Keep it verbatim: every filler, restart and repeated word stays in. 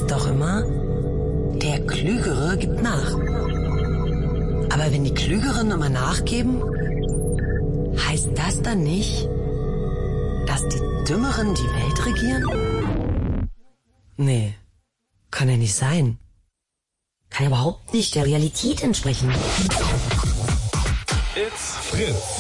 heißt doch immer, der Klügere gibt nach. Aber wenn die Klügeren immer nachgeben, heißt das dann nicht, dass die Dümmeren die Welt regieren? Nee, kann ja nicht sein. Kann ja überhaupt nicht der Realität entsprechen. It's Fritz.